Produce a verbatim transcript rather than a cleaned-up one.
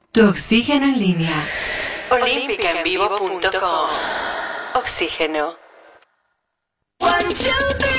Tu oxígeno en línea. olímpica en vivo punto com. Oxígeno. One, two, three.